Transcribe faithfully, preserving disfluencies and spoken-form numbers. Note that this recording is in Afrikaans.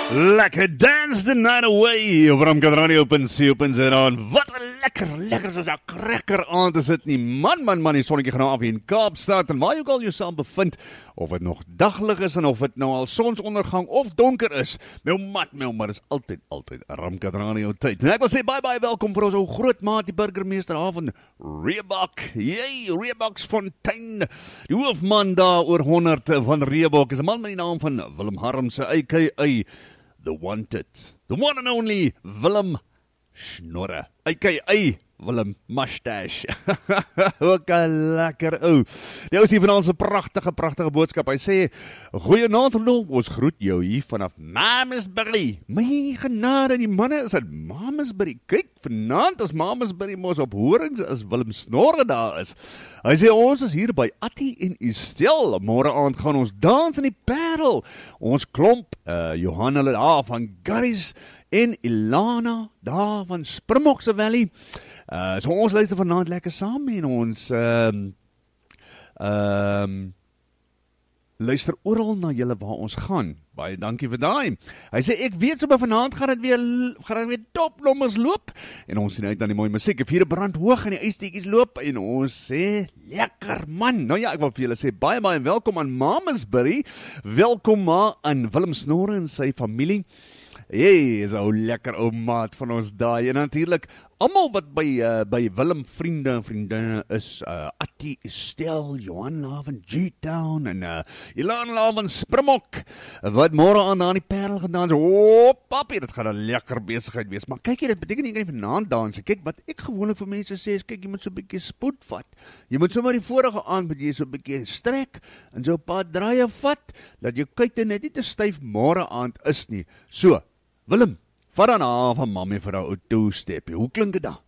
Lekker dance the night away op Ramkat Radio op en C op en Z aan. Wat een lekker, lekker soos 'n krekker aan te sit nie. Man, man, man, die sonnetjie gaan af hier in Kaapstad en waar jy ook al jouself bevind, of het nog daglig is en of het nou al sonsondergang of donker is. Meu mat, meu maar is altyd, altyd Ramkat Radio tyd. En ek wil sê bye bye, welkom vir ons ou groot maat, die burgemeester daar van Reebok. Jee, Reeboksfontein. Die hoofman daar oor honderd van Reebok is 'n man met die naam van Willem Harmse, a k a The Wanted, the one and only Willem Schnorre, a k a Willem Mustache. Ook 'n lekker ou. Nou is hier van ons 'n pragtige, pragtige boodskap. Hy sê, goeienaand, ons groet jou hier vanaf Mamasbury. My genade, die manne is uit Mamasbury. Kyk, vanaand as Mamasbury mos op horings as Willem Schnorre daar is. Hy sê, ons is hier by Attie en Estelle. Môre aand gaan ons dans in die Parel. Ons klomp, uh, Johanna daar van Garries en Ilana daar van Springbokse Valley. Uh, so ons luister vanaand lekker saam en ons um, um, luister oral na julle waar ons gaan. Baie dankie vir daai. Hy sê, ek weet so by vanaand gaan dit weer, gaan dit weer topnommers loop en ons sien uit aan die mooi musiek. Ek vier brand hoog en die ijsteekies loop en ons sê, lekker man. Nou ja, ek wil vir julle sê, baie baie welkom aan Mamasbury. Welkom maar aan Willem Schnorre en sy familie. Hey, is ou lekker ou maat van ons daai. En natuurlik almal wat by uh, by Willem vriende en vriendinne is, uh, Attie, Estelle, Johanna van G-Town en uh, Ilana van Springbok, wat môre aan aan die Parel gedans. O, papi, dit gaan 'n lekker besigheid wees. Maar kyk jy, dit beteken nie jy kan nie vanaand dans. Kyk, wat ek gewoonlik vir mense sê is, kyk, jy moet so 'n bietjie spoed vat. Jy moet sommer die vorige aand met jy so 'n bietjie strek en so 'n paar draaie vat, dat jou kuite net nie te styf môre aand is nie. So, Willem, vat dan af van mammy vir 'n ou two-step. Hoe klink dit dan?